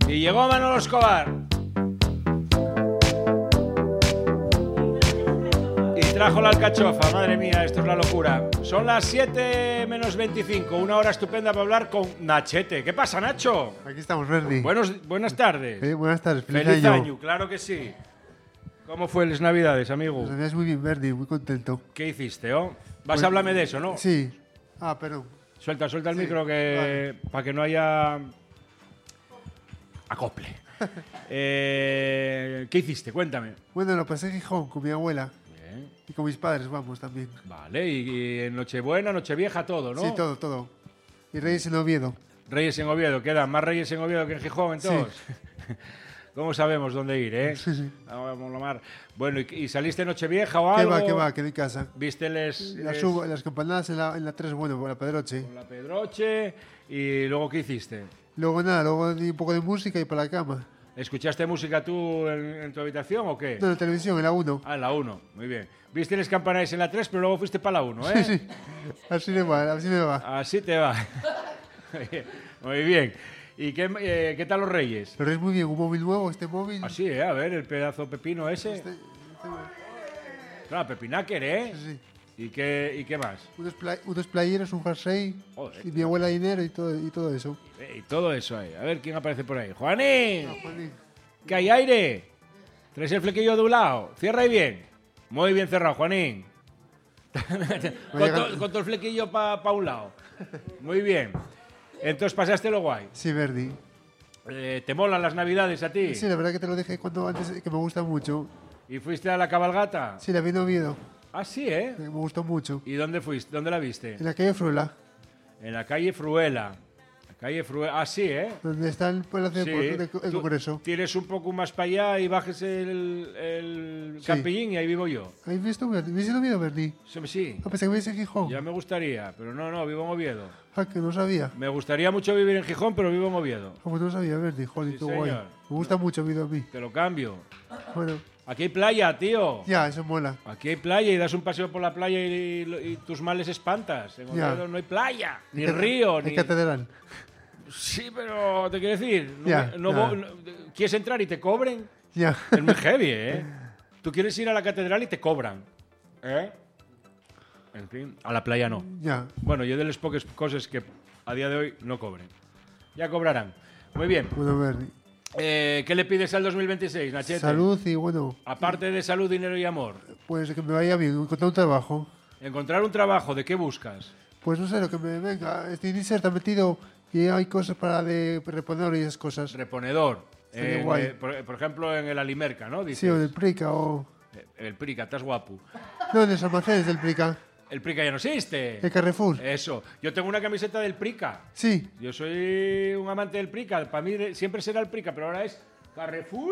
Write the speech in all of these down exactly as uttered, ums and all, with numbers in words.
Y llegó Manolo Escobar. Y trajo la alcachofa, madre mía, esto es la locura. Son las siete menos veinticinco, una hora estupenda para hablar con Nachete. ¿Qué pasa, Nacho? Aquí estamos, Verdi. Buenos, buenas tardes. Eh, buenas tardes, feliz, Feliz año. año, claro que sí. ¿Cómo fue las Navidades, amigo? Las Navidades muy bien, Verdi, muy contento. ¿Qué hiciste, oh? Vas Pues- a hablarme de eso, ¿no? Sí. Ah, perdón. Suelta, suelta el Sí, micro que para que no haya acople. eh, ¿Qué hiciste? Cuéntame. Bueno, lo pasé en Gijón con mi abuela Bien. y con mis padres, vamos, también. Vale, y, y en Nochebuena, Nochevieja, todo, ¿no? Sí, todo, todo. Y Reyes en Oviedo. Reyes en Oviedo, quedan más Reyes en Oviedo que en Gijón, entonces. ¿Cómo sabemos dónde ir, eh? Sí, sí. Vamos a mar. Bueno, ¿y, y saliste Nochevieja o ¿Qué algo? va, qué va? Quedé en casa. ¿Viste les, Las, les- subo- las campanadas en la, en la tres, bueno, por la Pedroche. con la Pedroche? ¿Y luego qué hiciste? Luego nada, luego di un poco de música y para la cama. ¿Escuchaste música tú en, en tu habitación o qué? No, en la televisión, en la uno. Ah, en la uno, muy bien. Viste las campanadas en la tres, pero luego fuiste para la uno, ¿eh? Sí, sí. Así me va, así me va. Así te va. Muy bien. ¿Y qué, eh, qué tal los Reyes? Pero es muy bien, un móvil nuevo, este móvil. Así, ¿eh? A ver, el pedazo pepino ese. Este, este- Claro, pepinaker, ¿eh? sí, sí. ¿Y qué, ¿Y qué más? Unos, play- unos playeros, un jersey, Joder. y mi abuela dinero y todo, y todo eso. Eh, Y todo eso ahí. A ver quién aparece por ahí. ¡Juanín! Ah, Juanín. ¿Que hay aire? ¿Traes el flequillo de un lado? Cierra ahí bien. Muy bien cerrado, Juanín. con, to- con todo el flequillo para un lado. Muy bien. Entonces pasaste lo guay. Sí, Verdi. Eh, ¿Te molan las navidades a ti? Sí, la verdad que te lo dije cuando antes, que me gusta mucho. ¿Y fuiste a la cabalgata? Sí, la vi en Oviedo, Ah, sí, ¿eh? que me gustó mucho. ¿Y dónde fuiste? ¿Dónde la viste? En la calle Fruela, En la calle Fruela. La calle Fruela. Ah, sí, ¿eh? donde está el Palacio Sí. de el Tú Congreso. tires un poco más para allá y bajes el, el Sí. Campillín y ahí vivo yo. ¿Habéis visto, Verdi? ¿Habéis en Oviedo, Verdi? Sí, sí. Ah, pensé que habéis en Gijón. Ya me gustaría, pero no, no, vivo en Oviedo. Ah, que no sabía. Me gustaría mucho vivir en Gijón, pero vivo en Oviedo. Ah, pues no sabía, Verdi. Joder, Sí, qué guay. señor. Me gusta mucho Oviedo a mí. Te lo cambio. Bueno, Aquí hay playa, tío. ya, eso mola. Aquí hay playa y das un paseo por la playa y, y- y tus males espantas. En Ya. Oviedo no hay playa, ni Hay cate- río, Hay ni... catedral. Sí, pero te quiero decir, no Ya, me- no ya. vo- no- ¿quieres entrar y te cobren? Ya. Es muy heavy, ¿eh? Tú quieres ir a la catedral y te cobran. ¿Eh? En fin, a la playa no. Ya. Bueno, yo de las pocas cosas que a día de hoy no cobren. Ya cobrarán. Muy bien. Bueno, Verdi. Eh, ¿Qué le pides al dos mil veintiséis, Nachete? Salud y bueno, Aparte de salud, dinero y amor. pues que me vaya bien, encontrar un trabajo. Encontrar un trabajo, ¿de qué buscas? Pues no sé, lo que me venga. Este inicio está metido y hay cosas para de reponer y esas cosas. Reponedor. Estaría En, guay. eh, por, por ejemplo, en el Alimerca, ¿no? Dices. Sí, o del Prica o... Eh, El Prica, estás guapo. No, en los almacenes del Prica. El Prica ya no existe. El Carrefour. Eso. Yo tengo una camiseta del Prica. Sí. Yo soy un amante del Prica. Para mí de- siempre será el Prica, pero ahora es Carrefour.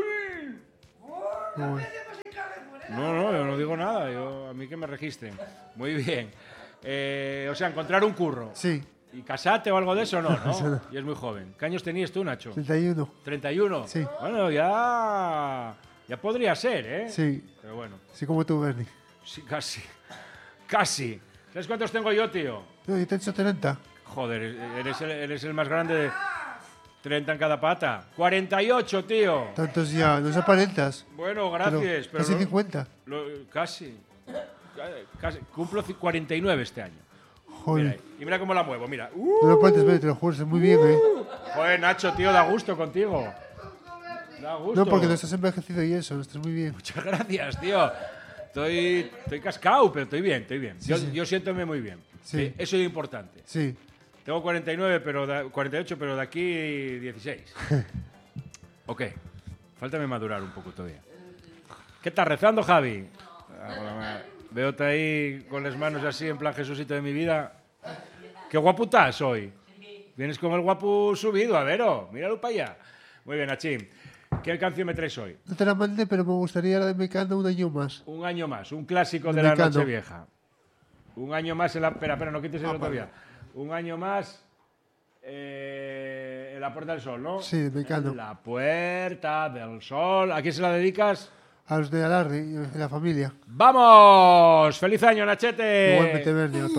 No, No, no, yo no digo nada. Yo, a mí que me registren. Muy bien. Eh, o sea, encontrar un curro. sí. ¿Y casate o algo de eso? No, Eso ¿no? no. Y es muy joven. ¿Qué años tenías tú, Nacho? treinta y uno. ¿treinta y uno? Sí. Bueno, ya... Ya podría ser, ¿eh? Sí. Pero bueno, Sí, como tú, Bernie. sí, casi. Casi. ¿Sabes cuántos tengo yo, tío? No, yo te he hecho treinta. Joder, eres el, eres el más grande de... treinta en cada pata. cuarenta y ocho, tío. Tantos ya, no se aparentas. Bueno, gracias. Pero, casi lo- cincuenta. lo- casi. Casi. Cumplo ci- cuarenta y nueve este año. Mira, Joder. ahí. Y mira cómo la muevo, mira. Uh, No lo aparentes, Bernie, te lo juro, es muy bien, ¿eh? joder, Nacho, tío, da gusto contigo. Da gusto. No, porque no estás envejecido y eso, no estás muy bien. Muchas gracias, tío. Estoy, estoy cascado, pero estoy bien, estoy bien. Sí, yo, sí. yo siéntome muy bien. Sí. Eh, Eso es importante. Sí. Tengo cuarenta y nueve, pero da- cuarenta y ocho, pero de aquí dieciséis. Ok. Faltame madurar un poco todavía. ¿Qué estás rezando, Javi? Ah, Veote ahí con las manos así, en plan Jesucito de mi vida. Qué guapo estás hoy. Vienes con el guapo subido, a vero. Míralo para allá. Muy bien, Achín. ¿Qué canción me traes hoy? No te la mandé, pero me gustaría la de Mecano un año más. Un año más, un clásico de, De la Mecano. noche vieja. Un año más en la... Espera, espera, no quites el Ah, otro vale. todavía. Un año más eh, en la Puerta del Sol, ¿no? Sí, de Mecano. En la Puerta del Sol. ¿A quién se la dedicas? A los de Alarde y a la familia. ¡Vamos! ¡Feliz año, Nachete! Igualmente, Bernie.